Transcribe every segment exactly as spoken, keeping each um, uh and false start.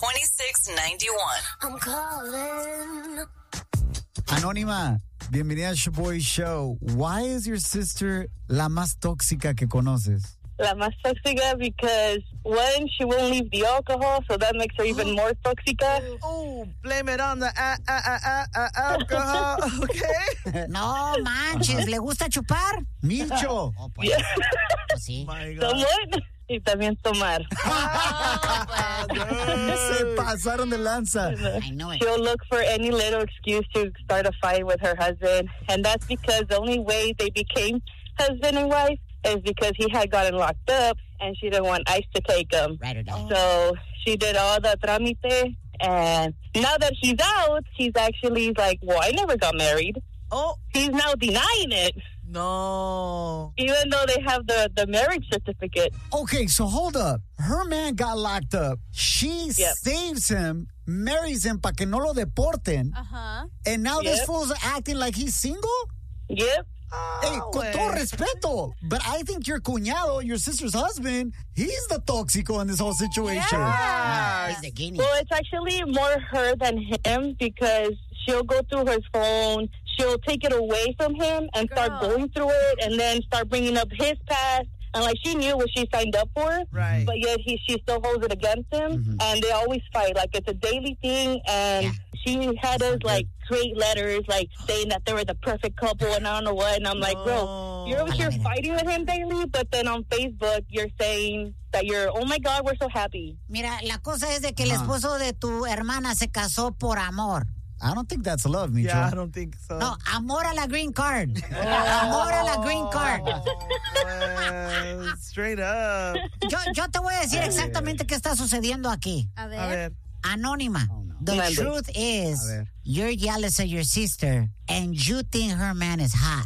twenty-six ninety-one. I'm calling. Anónima, bienvenida a Shaboy Show. Why is your sister la más tóxica que conoces? La más tóxica because, one, she won't leave the alcohol, so that makes her even more tóxica. Oh, blame it on the uh, uh, uh, uh, alcohol, okay? No manches, ¿le gusta chupar? Micho. Oh, pues, Yeah. pues sí. My God. Someone, y también tomar. Se pasaron de lanza. I know it. She'll look for any little excuse to start a fight with her husband, and that's because the only way they became husband and wife is because he had gotten locked up, and she didn't want ICE to take him. Write her down. So she did all the trámite, and now that he's out, he's actually like, well, I never got married. Oh, He's now denying it, no. even though they have the, the marriage certificate. Okay, so hold up. Her man got locked up. She Yep. saves him, marries him para que no lo deporten. Uh-huh. And now this Yep. fool's acting like he's single? Yep. Hey, con güey. todo respeto. But I think your cuñado, your sister's husband, he's the tóxico in this whole situation. Yeah. He's the guinea. Well, it's actually more her than him because she'll go through his phone. She'll take it away from him and start Girl. going through it and then start bringing up his past. And like she knew what she signed up for, Right. but yet he she still holds it against him. Mm-hmm. And they always fight. Like it's a daily thing. And Yeah. she had us like create letters like saying that they were the perfect couple and I don't know what. And I'm like, bro, you're over here fighting with him daily, but then on Facebook you're saying that you're, oh my God, we're so happy. Mira, la cosa es de que el Ajá. esposo de tu hermana se casó por amor. I don't think that's love, Micho. Yeah, I don't think so. No, amor a la green card. Amor a la green card. Well, straight up. Yo, yo te voy a decir exactamente qué está sucediendo aquí. A ver. A ver. Anónima. The Mande. truth is, A ver. you're jealous of your sister and you think her man is hot.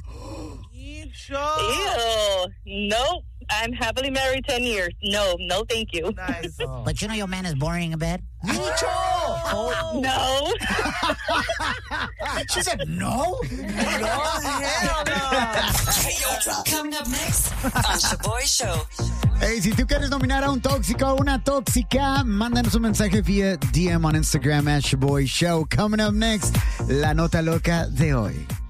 Micho. Ew. Nope. I'm happily married ten years. No, no, thank you. Nice. But you know your man is boring in bed? Micho! No. She said no? Hell no. Coming up next on Shaboy Show. Hey, si tú quieres nominar a un tóxico o una tóxica, mándanos un mensaje vía D M on Instagram at Shaboy Show. Coming up next, la nota loca de hoy.